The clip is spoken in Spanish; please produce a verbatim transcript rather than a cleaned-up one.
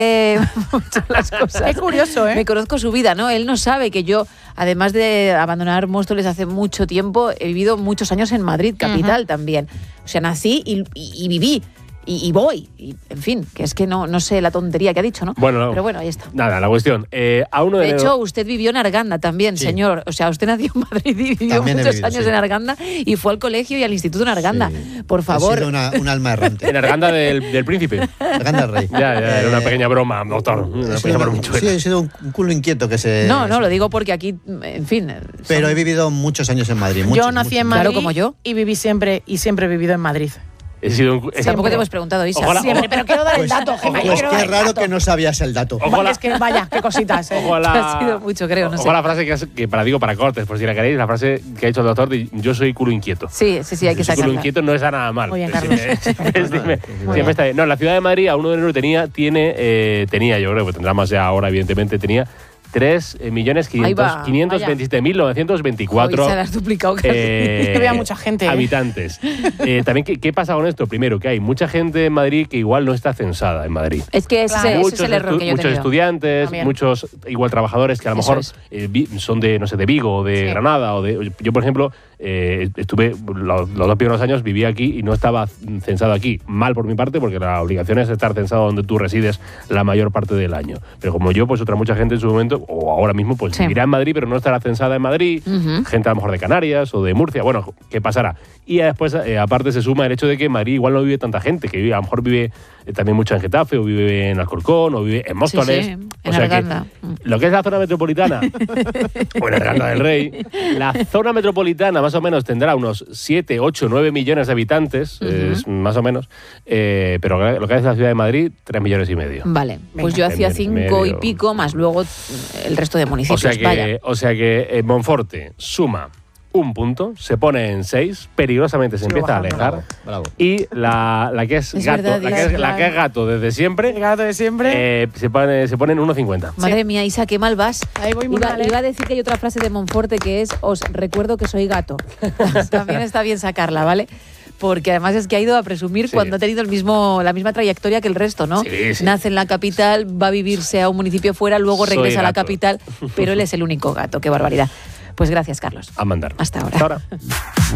Eh, mucho las cosas. Qué curioso, ¿eh? Me conozco su vida, ¿no? Él no sabe que yo, además de abandonar Móstoles hace mucho tiempo, he vivido muchos años en Madrid, capital uh-huh. también. O sea, nací y, y, y viví. Y, y voy, y, en fin, que es que no, no sé la tontería que ha dicho, ¿no? Bueno, no, pero bueno, ahí está. Nada, la cuestión. Eh, a uno de, de hecho, enero... usted vivió en Arganda también, sí. señor. O sea, usted nació en Madrid y vivió también muchos vivido, años sí. en Arganda y fue al colegio y al instituto en Arganda. Sí. Por favor. Ha sido una, un alma errante. En Arganda del, del Príncipe. Arganda del Rey. Ya, ya, era una pequeña broma, doctor. Una sí, pequeña una, broma sí, he sido un, un culo inquieto que se... No, no, lo digo porque aquí, en fin... Pero son... he vivido muchos años en Madrid. Muchos, yo nací muchos. en Madrid claro, como yo. y viví siempre, y siempre he vivido en Madrid. He sido un, he Tampoco te hemos preguntado, Isa. Ojalá, siempre, pero quiero dar pues, el dato. Pues, pues qué raro dato. que no sabías el dato. Ojalá. Es que vaya, qué cositas. ¿eh? Ojalá, ha sido mucho, creo, no sé. Ojalá la frase que, has, que para digo para cortes, por si la queréis, la frase que ha hecho el doctor de yo soy culo inquieto. Sí, sí, sí, hay que sacarla. Culo inquieto no está nada mal. Muy bien, Carlos. Siempre está bien. No, la ciudad de Madrid a uno de enero tenía, tiene, eh, tenía, yo creo que tendrá más ya ahora, evidentemente, tenía tres millones quinientos veintisiete mil novecientos veinticuatro se las duplicado casi. eh, que vea mucha gente, habitantes. Eh, también, ¿qué, ¿qué pasa con esto? Primero, que hay mucha gente en Madrid que igual no está censada en Madrid. Es que ese, claro. ese es el error que yo he Muchos tenido. estudiantes, también. muchos igual trabajadores que a lo Eso mejor es. eh, son de, no sé, de Vigo o de sí. Granada. O de, yo, por ejemplo, eh, estuve los, los dos primeros años, viví aquí y no estaba censado aquí. Mal por mi parte, porque la obligación es estar censado donde tú resides la mayor parte del año. Pero como yo, pues otra mucha gente en su momento, o ahora mismo, pues sí. vivirá en Madrid, pero no estará censada en Madrid. Uh-huh. Gente a lo mejor de Canarias o de Murcia. Bueno, ¿qué pasará? Y después, eh, aparte, se suma el hecho de que en Madrid igual no vive tanta gente, que vive, a lo mejor vive eh, también mucho en Getafe, o vive en Alcorcón, o vive en Móstoles. Sí, sí, o en sea Arganda. Que lo que es la zona metropolitana, o en Arganda del Rey, la zona metropolitana más o menos tendrá unos siete, ocho, nueve millones de habitantes, uh-huh. es más o menos, eh, pero lo que es la ciudad de Madrid, tres millones y medio. Vale, pues yo hacía cinco y pico, más luego el resto de municipios. O sea que, Vaya. O sea que eh, Monforte suma un punto, se pone en seis, peligrosamente se sí, empieza bajando. a alejar. Bravo, bravo. Y la, la, que es es gato, verdad, la, que es, la que es gato desde siempre, el gato de siempre, eh, se, pone, se pone en uno cincuenta. Madre sí. mía, Isa, qué mal vas. Ahí voy muy iba, mal, ¿eh? iba a decir que hay otra frase de Monforte que es os recuerdo que soy gato. También está bien sacarla, ¿vale? Porque además es que ha ido a presumir sí. cuando ha tenido el mismo, la misma trayectoria que el resto, ¿no? Sí, sí. Nace en la capital, va a vivirse a un municipio fuera, luego Soy regresa gato. a la capital, pero él es el único gato. Qué barbaridad. Pues gracias, Carlos. A mandar. Hasta ahora. Hasta ahora.